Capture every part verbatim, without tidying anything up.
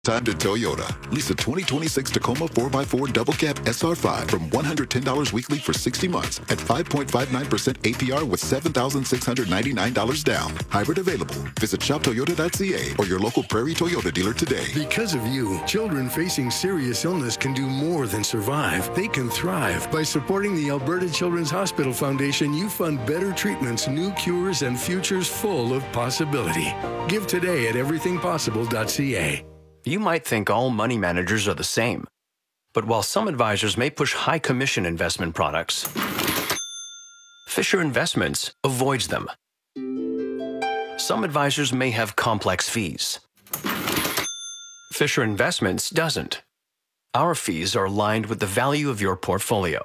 Time to Toyota. Lease a twenty twenty-six Tacoma four by four Double Cab S R five from one hundred ten dollars weekly for sixty months at five point five nine percent A P R with seven thousand six hundred ninety-nine dollars down. Hybrid available. Visit shop toyota dot c a or your local Prairie Toyota dealer today. Because of you, children facing serious illness can do more than survive. They can thrive. By supporting the Alberta Children's Hospital Foundation, you fund better treatments, new cures, and futures full of possibility. Give today at everything possible dot c a. You might think all money managers are the same. But while some advisors may push high commission investment products, Fisher Investments avoids them. Some advisors may have complex fees. Fisher Investments doesn't. Our fees are aligned with the value of your portfolio.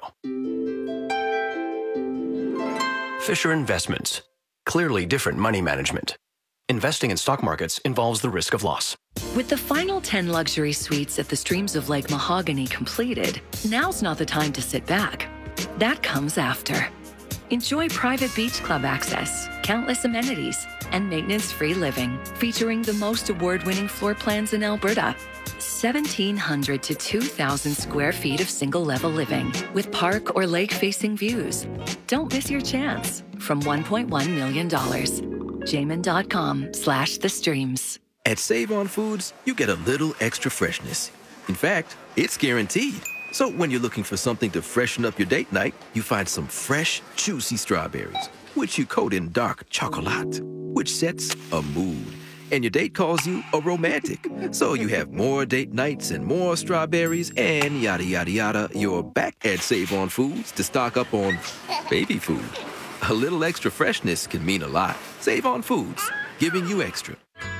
Fisher Investments. Clearly different money management. Investing in stock markets involves the risk of loss. With the final ten luxury suites at the Streams of Lake Mahogany completed, now's not the time to sit back. That comes after. Enjoy private beach club access, countless amenities, and maintenance-free living, featuring the most award-winning floor plans in Alberta. seventeen hundred to two thousand square feet of single-level living with park or lake-facing views. Don't miss your chance. From one point one million dollars. Jamin.com slash the streams. At Save On Foods, you get a little extra freshness. In fact, it's guaranteed. So when you're looking for something to freshen up your date night, you find some fresh, juicy strawberries, which you coat in dark chocolate, which sets a mood. And your date calls you a romantic. So you have more date nights and more strawberries and yada, yada, yada. You're back at Save On Foods to stock up on baby food. A little extra freshness can mean a lot. Save On Foods, giving you extra.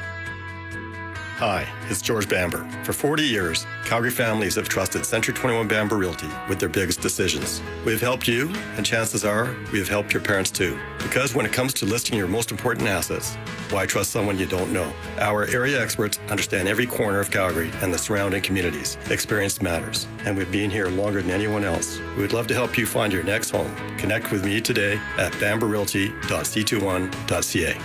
Hi, it's George Bamber. For forty years, Calgary families have trusted Century twenty-one Bamber Realty with their biggest decisions. We have helped you, and chances are we have helped your parents too. Because when it comes to listing your most important assets, why trust someone you don't know? Our area experts understand every corner of Calgary and the surrounding communities. Experience matters, and we've been here longer than anyone else. We would love to help you find your next home. Connect with me today at bamber realty dot c twenty-one dot c a.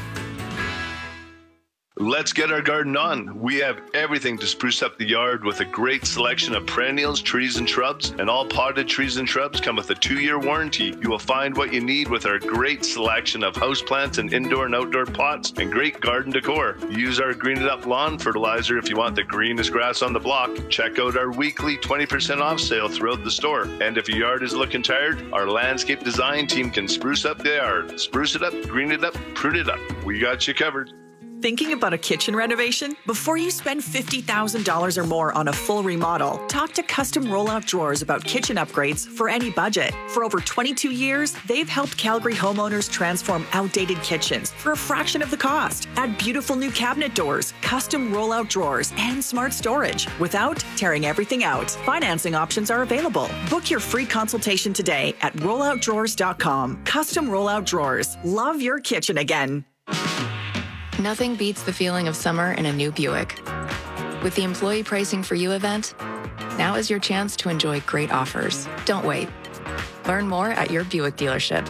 Let's get our garden on. We have everything to spruce up the yard with a great selection of perennials, trees, and shrubs. And all potted trees and shrubs come with a two-year warranty. You will find what you need with our great selection of houseplants and indoor and outdoor pots and great garden decor. Use our Green It Up lawn fertilizer if you want the greenest grass on the block. Check out our weekly twenty percent off sale throughout the store. And if your yard is looking tired, our landscape design team can spruce up the yard. Spruce it up, green it up, prune it up. We got you covered. Thinking about a kitchen renovation? Before you spend fifty thousand dollars or more on a full remodel, talk to Custom Rollout Drawers about kitchen upgrades for any budget. For over twenty-two years, they've helped Calgary homeowners transform outdated kitchens for a fraction of the cost. Add beautiful new cabinet doors, custom rollout drawers, and smart storage without tearing everything out. Financing options are available. Book your free consultation today at rollout drawers dot com. Custom Rollout Drawers. Love your kitchen again. Nothing beats the feeling of summer in a new Buick. With the Employee Pricing for You event, now is your chance to enjoy great offers. Don't wait. Learn more at your Buick dealership.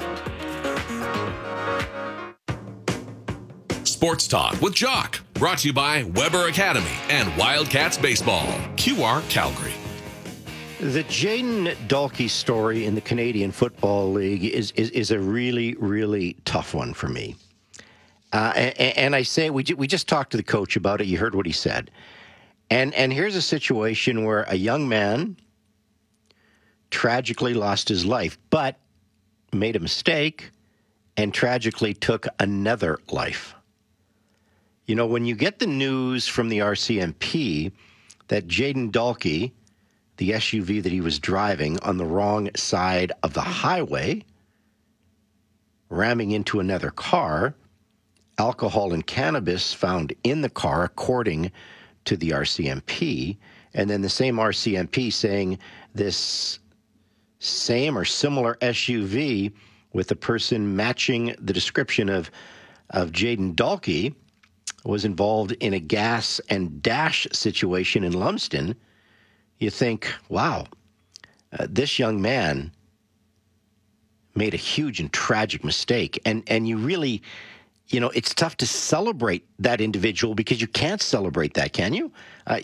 Sports Talk with Jock, brought to you by Weber Academy and Wildcats Baseball. Q R Calgary. The Jayden Dalkey story in the Canadian Football League is, is, is a really, really tough one for me. Uh, and, and I say, we, we just talked to the coach about it. You heard what he said. And, and here's a situation where a young man tragically lost his life, but made a mistake and tragically took another life. You know, when you get the news from the R C M P that Jayden Dalkey, the S U V that he was driving on the wrong side of the highway, ramming into another car, alcohol and cannabis found in the car, according to the R C M P, and then the same R C M P saying this same or similar S U V with a person matching the description of, of Jayden Dalkey was involved in a gas and dash situation in Lumsden. You think, wow, uh, this young man made a huge and tragic mistake. And, and you really... you know, it's tough to celebrate that individual because you can't celebrate that, can you? Uh,